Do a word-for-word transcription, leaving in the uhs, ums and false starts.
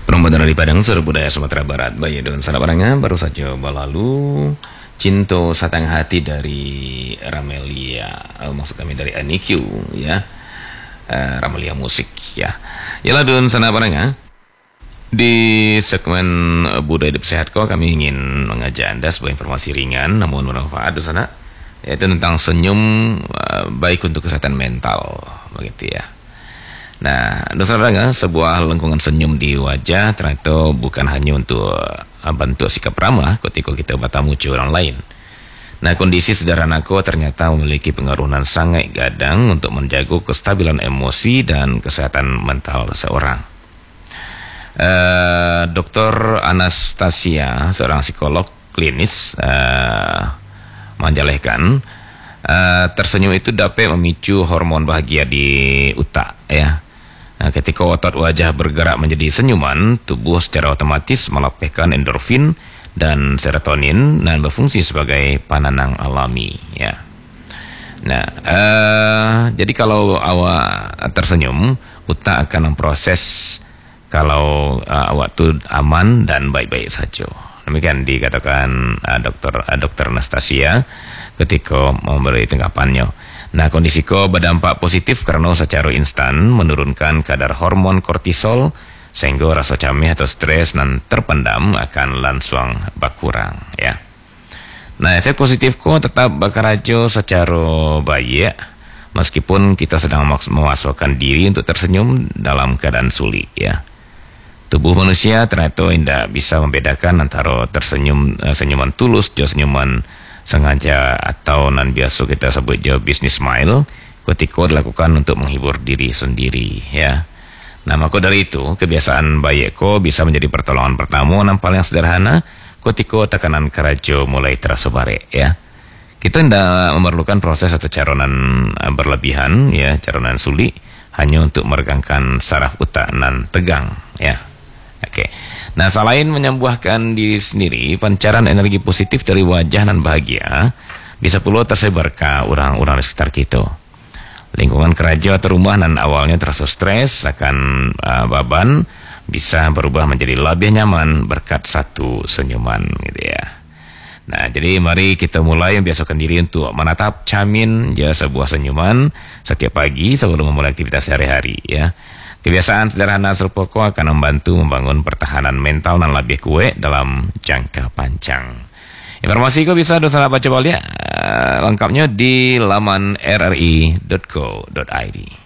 Perempuan dari Padang, Suara Budaya Sumatera Barat, Bayi dan Sana Barangnya baru saja berlalu. Cinto Satang Hati dari Ramelia, uh, maksud kami dari Aniq ya, uh, Ramelia Musik ya. Yalah dan Sana Barangnya, di segmen uh, Budaya Hidup Sehat kok kami ingin mengajak Anda sebuah informasi ringan namun bermanfaat di sana, yaitu tentang senyum uh, baik untuk kesehatan mental begitu ya. Nah, saudara, sebuah lengkungan senyum di wajah ternyata bukan hanya untuk bentuk sikap ramah ketika kita bertamu orang lain. Nah, kondisi sederhanaku ternyata memiliki pengaruh yang sangat gadang untuk menjaga kestabilan emosi dan kesehatan mental seseorang. Uh, Doktor Anastasia, seorang psikolog klinis, uh, menjelaskan uh, tersenyum itu dapat memicu hormon bahagia di otak ya. Nah, ketika otot wajah bergerak menjadi senyuman, tubuh secara otomatis melepaskan endorfin dan serotonin dan berfungsi sebagai penenang alami ya. Nah, uh, jadi kalau awak tersenyum, otak akan memproses kalau uh, awak tu aman dan baik-baik saja. Demikian dikatakan uh, dokter uh, dokter Anastasia ketika memberi tanggapannya. Nah, kondisi ko berdampak positif karena secara instan menurunkan kadar hormon kortisol sehingga rasa camih atau stres dan terpendam akan langsung berkurang ya. Nah, efek positif ko tetap bekerja secara baik meskipun kita sedang memasukkan diri untuk tersenyum dalam keadaan sulit ya. Tubuh manusia ternyata tidak bisa membedakan antara tersenyum uh, senyuman tulus dan senyuman sengaja atau nan biasa kita sebut je business smile ketika dilakukan untuk menghibur diri sendiri ya. Nah, maka dari itu kebiasaan baik ko bisa menjadi pertolongan pertama yang paling sederhana ketika tekanan kerja mulai terasa baik ya. Kita tidak memerlukan proses atau caronan berlebihan ya, caronan sulit hanya untuk meregangkan saraf otak nan tegang ya. Oke. Okay. Nah, selain menyembuhkan diri sendiri, pancaran energi positif dari wajah dan bahagia bisa pula tersebar ke orang-orang di sekitar kita. Lingkungan kerja atau rumah dan awalnya terasa stres akan uh, beban bisa berubah menjadi lebih nyaman berkat satu senyuman gitu ya. Nah, jadi mari kita mulai membiasakan diri untuk menatap cermin ya sebuah senyuman setiap pagi sebelum memulai aktivitas sehari-hari ya. Kebiasaan sederhana serupa akan membantu membangun pertahanan mental dan lebih kuat dalam jangka panjang. Informasi kau bisa dosa baca balik uh, lengkapnya di laman r r i dot co dot i d.